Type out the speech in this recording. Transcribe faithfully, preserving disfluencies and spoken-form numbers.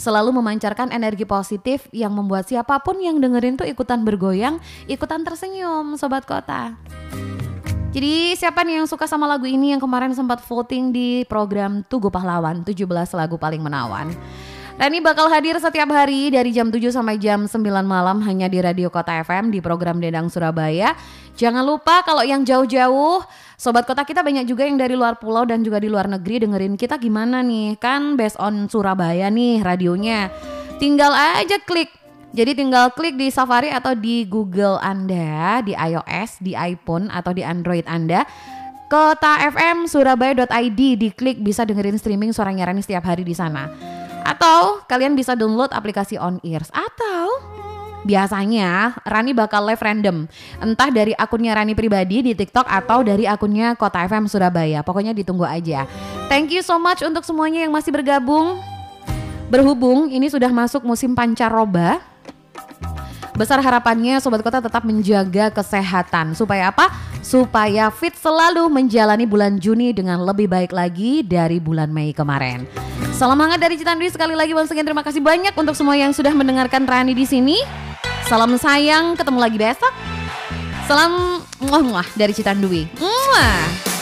selalu memancarkan energi positif yang membuat siapapun yang dengerin tuh ikutan bergoyang, ikutan tersenyum Sobat Kota. Jadi siapa nih yang suka sama lagu ini yang kemarin sempat voting di program Tugu Pahlawan tujuh belas lagu paling menawan. Rani bakal hadir setiap hari dari jam tujuh sampai jam sembilan malam hanya di Radio Kota F M di program Dendang Surabaya. Jangan lupa kalau yang jauh-jauh, Sobat Kota kita banyak juga yang dari luar pulau dan juga di luar negeri dengerin kita gimana nih. Kan based on Surabaya nih radionya. Tinggal aja klik. Jadi tinggal klik di Safari atau di Google Anda, di iOS, di iPhone atau di Android Anda. Kota F M Surabaya dot I D diklik bisa dengerin streaming suaranya Rani setiap hari di sana. Atau kalian bisa download aplikasi On Ears. Atau biasanya Rani bakal live random. Entah dari akunnya Rani pribadi di TikTok atau dari akunnya Kota F M Surabaya. Pokoknya ditunggu aja. Thank you so much untuk semuanya yang masih bergabung. Berhubung ini sudah masuk musim pancaroba, besar harapannya Sobat Kota tetap menjaga kesehatan. Supaya apa? Supaya fit selalu menjalani bulan Juni dengan lebih baik lagi dari bulan Mei kemarin. Salam hangat dari Citandui sekali lagi once again, terima kasih banyak untuk semua yang sudah mendengarkan Rani di sini. Salam sayang, ketemu lagi besok. Salam muah muah dari Citandui. Muah.